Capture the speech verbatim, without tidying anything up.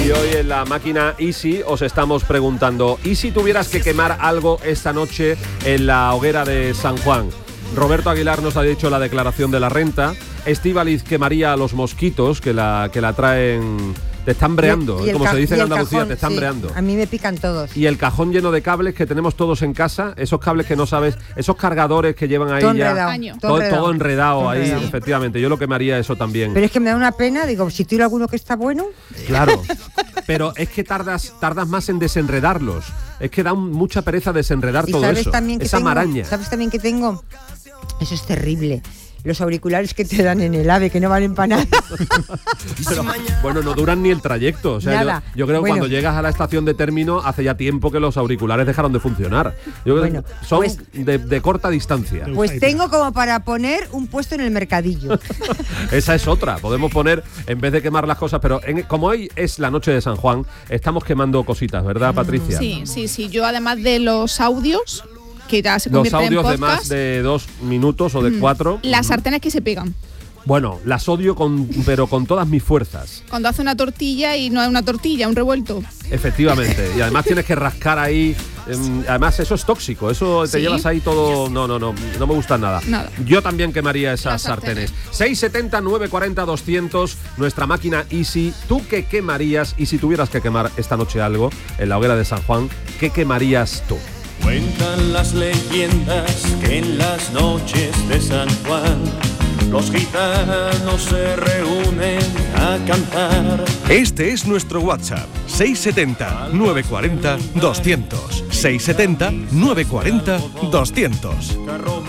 Y hoy en la máquina Easy os estamos preguntando, ¿y si tuvieras que quemar algo esta noche en la hoguera de San Juan? Roberto Aguilar nos ha dicho la declaración de la renta. Estíbaliz quemaría a los mosquitos que la, que la traen... Te están breando, y, y como ca- se dice en Andalucía, cajón, te están sí, breando. A mí me pican todos. Y el cajón lleno de cables que tenemos todos en casa, esos cables que no sabes, esos cargadores que llevan ahí Todo ya... enredado, Todo, todo todo enredado todo ahí, enredado. efectivamente. Yo lo quemaría eso también. Pero es que me da una pena, digo, si tiro alguno que está bueno. Claro, pero es que tardas tardas más en desenredarlos. Es que da un- mucha pereza desenredar Y todo sabes eso. también que Esa tengo, maraña. ¿Sabes también que tengo? Eso es terrible. Los auriculares que te dan en el AVE, que no valen para nada. Pero, bueno, no duran ni el trayecto. O sea, Nada. yo, yo creo que Bueno. cuando llegas a la estación de término hace ya tiempo que los auriculares dejaron de funcionar. Yo creo Bueno, que son pues- de, de corta distancia. Pues tengo como para poner un puesto en el mercadillo. Esa es otra. Podemos poner, en vez de quemar las cosas, pero en- como hoy es la noche de San Juan, estamos quemando cositas, ¿verdad, Patricia? Sí, sí, sí. Yo además de los audios, que ya se Los convierten en audios de podcast, más de dos minutos o de cuatro. las sartenes que se pegan. Bueno, las odio con, pero con todas mis fuerzas. Cuando hace una tortilla y no es una tortilla, un revuelto. Efectivamente. Y además tienes que rascar ahí. em, además, eso es tóxico. Eso te ¿Sí? llevas ahí todo. No, no, no. No me gusta nada. Nada. Yo también quemaría esas Las sartenes. sartenes. seis setenta, nueve cuarenta, doscientos. Nuestra máquina Easy. ¿Tú qué quemarías? Y si tuvieras que quemar esta noche algo en la hoguera de San Juan, ¿qué quemarías tú? Cuentan las leyendas que en las noches de San Juan los gitanos se reúnen a cantar. Este es nuestro WhatsApp, seis setenta, nueve cuarenta, doscientos. seis setenta, nueve cuarenta, doscientos.